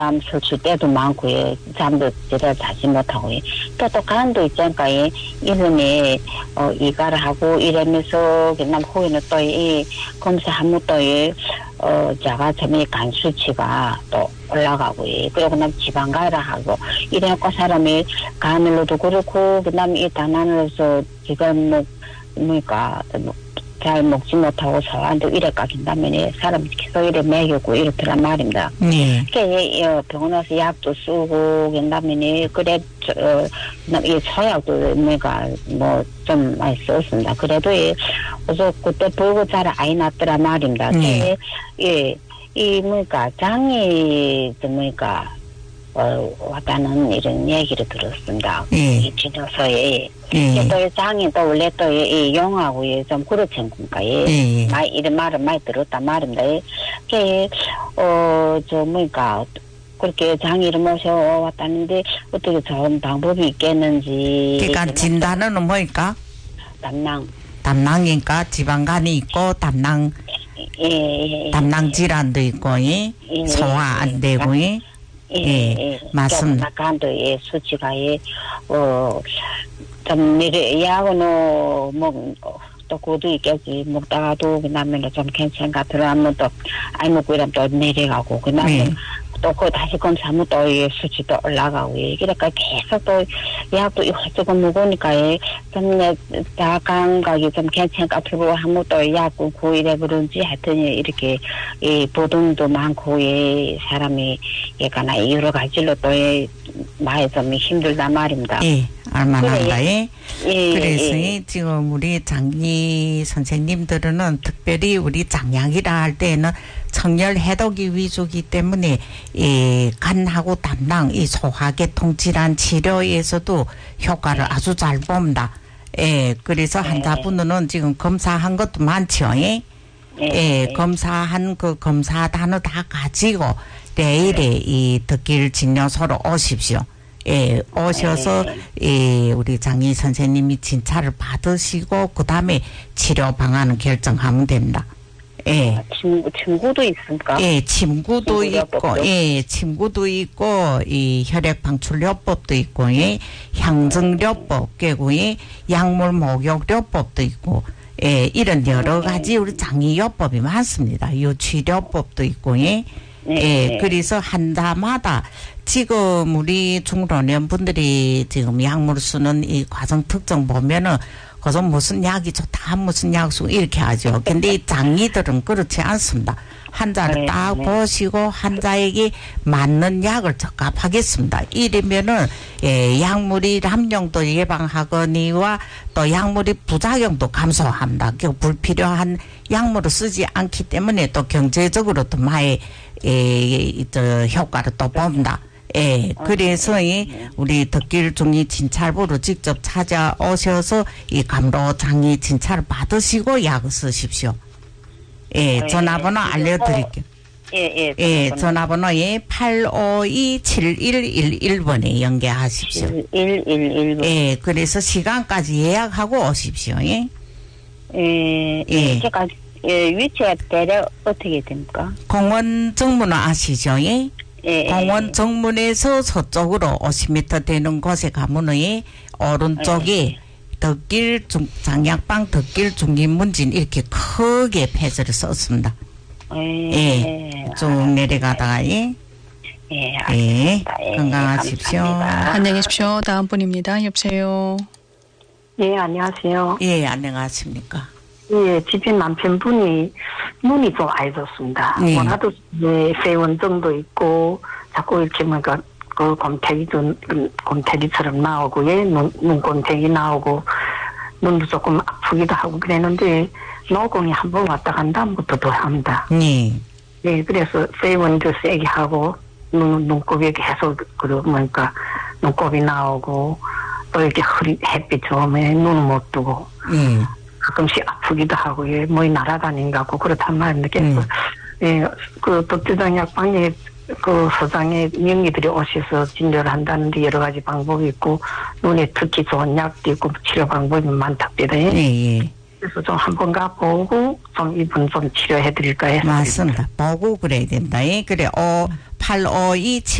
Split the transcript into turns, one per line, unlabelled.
설칠 때도 많고, 잠도 제대로 자지 못하고, 또 간도 있잖아요. 이번에, 이가를 하고 이러면서, 그다음 후에는 또 검사하면 또 자가 점이 간 수치가 또 올라가고, 그리고 난 지방가라 하고, 이래갖고 사람이 간으로도 그렇고, 그다음 이 단안으로서 지금 잘 먹지 못하고 소화도 이래 깎인다면 사람이 계속 이래 먹이고 이렇더란 말입니다. 그래서 병원 와서 약도 쓰고 그다음에 그래 이 소약도 좀 많이 썼습니다. 그래도 그래서 그때 보고 잘 아이 났더란 말입니다. 이 장이 왔다는 이런 얘기를 들었습니다. 이 진료소에. 또 장이 또 원래 또 용하고 좀 그렇지 않습니까? 이런 말을 많이 들었단 말입니다. 그렇게 장이를 모셔왔다는데 어떻게 좋은 방법이 있겠는지.
그러니까 진단은 뭐일까? 담낭이니까 지방간이 있고 담낭 질환도 있고 소화 안 되고 맞습니다.
간도 수치가 좀 내려야고는 또 그것도 있겠지. 먹다가도 그다음에 좀 괜찮가 들어가면 또 아이 먹고 이러면 또 내려가고 그다음에 또 그 다시 검사하면 또 수치도 올라가고 그러니까 계속 또 약도 조금 먹으니까 좀 다 감각이 좀 괜찮가 들고 하면 또 약 끊고 이래 그런지 하여튼 이렇게 보동도 많고 사람이 약간 여러 가지로 또 많이 좀 힘들단 말입니다.
알만합니다. 그래서 지금 우리 장기 선생님들은 특별히 우리 장약이라 할 때는 청열 해독이 위주이기 때문에 간하고 담낭 이 소화계통 질환 치료에서도 효과를 아주 잘 봅니다. 그래서 환자분들은 지금 검사한 것도 많죠. 검사한 그 검사 단어 다 가지고 내일에 이 덕길 진료소로 오십시오. 오셔서 우리 장희 선생님이 진찰을 받으시고 그 다음에 치료 방안을 결정하면 됩니다.
침구도 있습니까?
침구도 있고, 침구도 있고, 이 혈액 방출요법도 있고, 향정요법, 그리고 약물 목욕요법도 있고, 이런 여러 가지 우리 장의요법이 많습니다. 요치료법도 있고, 그래서 환자마다 지금 우리 중老年 분들이 지금 약물 쓰는 이 과정 특징 보면은 그래서 무슨 약이 좋다, 무슨 약 쓰고 이렇게 하죠. 근데 이 장의들은 그렇지 않습니다. 환자를 딱 보시고 환자에게 맞는 약을 적합하겠습니다. 이러면은 약물이 함량도 예방하거니와 또 약물이 부작용도 감소합니다. 그 불필요한 약물을 쓰지 않기 때문에 또 경제적으로도 많이 효과를 또 봅니다. 그래서 우리 덕길 중이 진찰부로 직접 찾아오셔서 이 감로 장이 진찰을 받으시고 약을 쓰십시오. 전화번호 알려드릴게요. 전화번호 852-7111번에 연계하십시오.
7111번.
그래서 시간까지 예약하고 오십시오.
제가 위치가 대략 어떻게 됩니까?
공원 정문 아시죠? 공원 정문에서 서쪽으로 50m 되는 곳에 가면은 오른쪽에 덕길 장약방 덕길 중림문진 이렇게 크게 패스를 썼습니다. 쭉 내려가다가 건강하십시오.
안녕히 계십시오. 다음 분입니다. 여보세요.
안녕하세요.
안녕하십니까.
집에 남편분이 눈이 좀 안 좋습니다. 원하도 세원증도 있고 자꾸 이렇게 그 곰탱이처럼 나오고 눈곰탱이 나오고 눈도 조금 아프기도 하고 그랬는데 노공이 한 번 왔다 간다 다음부터도 합니다. 그래서 세원도 세게 하고 눈곱이 계속 눈곱이 나오고 또 이렇게 햇빛 좋으면 눈을 못 뜨고 가끔씩 아프기도 하고 뭐이 날아다니는 것 같고 그렇단 말입니다. 그래서 그 덕질당 약방에 그 소장의 명의들이 오셔서 진료를 한다는데 여러 가지 방법이 있고 눈에 특히 좋은 약도 있고 치료 방법이 많답니다. 그래서 좀 한번 가보고 좀 이분 좀 치료해 드릴까 해서.
맞습니다. 보고 그래야 된다. 그래 852